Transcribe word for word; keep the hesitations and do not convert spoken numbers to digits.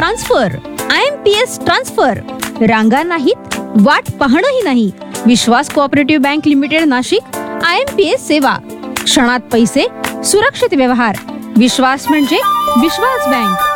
Transfer. I am P S transfer. रांगा नाहीत, वाट पाहणंही नाही. विश्वास cooperative bank limited Nashik. I am P S सेवा. क्षणात पैसे, सुरक्षित व्यवहार. विश्वास म्हणजे विश्वास बँक.